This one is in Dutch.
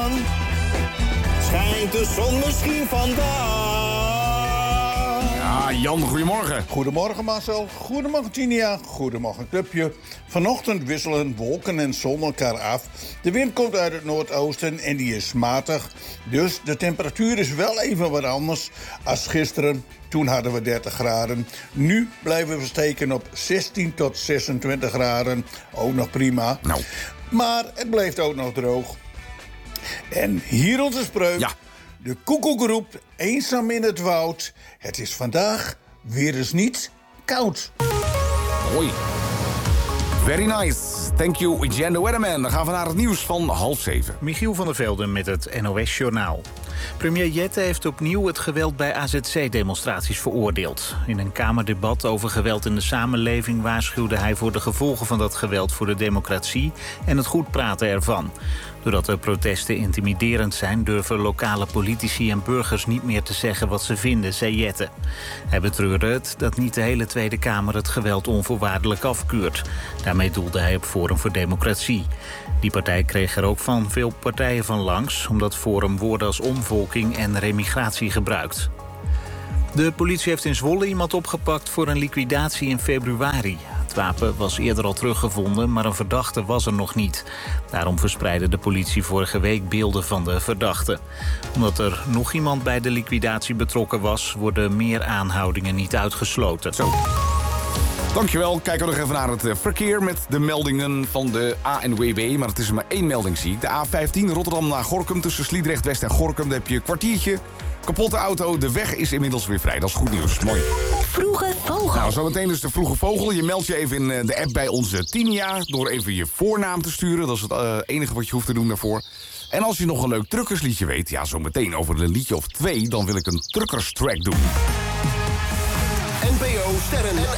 aan. Schijnt de zon misschien vandaag. Ja, Jan, goedemorgen. Goedemorgen Marcel, goedemorgen Tinia, goedemorgen clubje. Vanochtend wisselen wolken en zon elkaar af. De wind komt uit het noordoosten en die is matig. Dus de temperatuur is wel even wat anders als gisteren. Toen hadden we 30 graden. Nu blijven we steken op 16 tot 26 graden. Ook nog prima. Nou. Maar het blijft ook nog droog. En hier onze spreuk. Ja. De koekoek roept eenzaam in het woud. Het is vandaag weer eens niet koud. Hoi. Very nice. Thank you, Jen the Weatherman. Dan gaan we naar het nieuws van 6:30. Michiel van der Velden met het NOS-journaal. Premier Jette heeft opnieuw het geweld bij AZC-demonstraties veroordeeld. In een Kamerdebat over geweld in de samenleving waarschuwde hij voor de gevolgen van dat geweld voor de democratie en het goed praten ervan. Doordat de protesten intimiderend zijn, durven lokale politici en burgers niet meer te zeggen wat ze vinden, zei Jette. Hij betreurde het dat niet de hele Tweede Kamer het geweld onvoorwaardelijk afkeurt. Daarmee doelde hij op Forum voor Democratie. Die partij kreeg er ook van veel partijen van langs, omdat Forum woorden als omvolking en remigratie gebruikt. De politie heeft in Zwolle iemand opgepakt voor een liquidatie in februari. Het wapen was eerder al teruggevonden, maar een verdachte was er nog niet. Daarom verspreidde de politie vorige week beelden van de verdachte. Omdat er nog iemand bij de liquidatie betrokken was, worden meer aanhoudingen niet uitgesloten. Zo. Dankjewel. Kijken we nog even naar het verkeer met de meldingen van de ANWB. Maar het is er maar één melding, zie ik. De A15 Rotterdam naar Gorinchem tussen Sliedrecht West en Gorinchem. Daar heb je een kwartiertje. Kapotte auto. De weg is inmiddels weer vrij. Dat is goed nieuws. Mooi. Vroege Vogel. Nou, zometeen dus de Vroege Vogel. Je meldt je even in de app bij onze Tinia door even je voornaam te sturen. Dat is het enige wat je hoeft te doen daarvoor. En als je nog een leuk truckersliedje weet, ja, zometeen over een liedje of 2, dan wil ik een truckerstrack doen. NPO Sterren